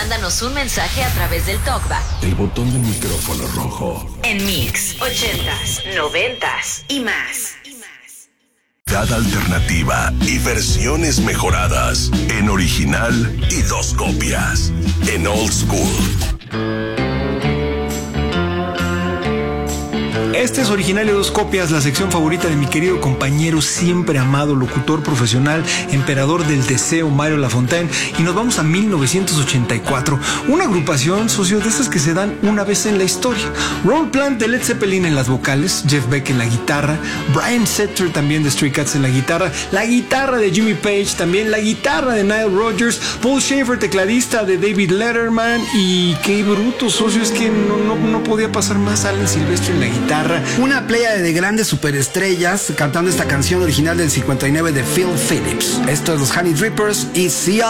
mándanos un mensaje a través del TalkBack. El botón del micrófono rojo. En Mix, 80s, 90s y más. Cada alternativa y versiones mejoradas. En original y 2 copias. En Old School. Este es Original y 2 copias, la sección favorita de mi querido compañero, siempre amado, locutor profesional, emperador del deseo, Mario Lafontaine. Y nos vamos a 1984. Una agrupación, socio, de esas que se dan una vez en la historia. Robert Plant de Led Zeppelin en las vocales, Jeff Beck en la guitarra, Brian Setzer también de Stray Cats en la guitarra de Jimmy Page, también la guitarra de Nile Rodgers, Paul Shaffer, tecladista de David Letterman. Y qué bruto, socio, es que no podía pasar más. Alan Silvestri en la guitarra. Una pléyade de grandes superestrellas cantando esta canción original del 59 de Phil Phillips. Esto es los Honey Drippers y See